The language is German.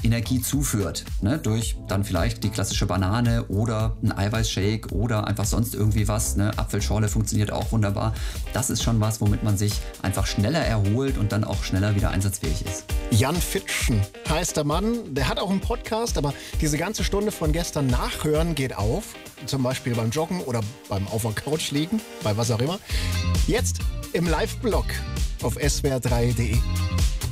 Energie zuführt. Ne? Durch dann vielleicht die klassische Banane oder ein Eiweißshake oder einfach sonst irgendwie was. Ne? Apfelschorle funktioniert auch wunderbar. Das ist schon was, womit man sich einfach schneller erholt und dann auch schneller wieder einsatzfähig ist. Jan Fitschen heißt der Mann. Der hat auch einen Podcast, aber diese ganze Stunde von gestern nachhören geht auf. Zum Beispiel beim Joggen oder beim auf der Couch liegen, bei was auch immer. Jetzt im Live-Blog auf swr3.de.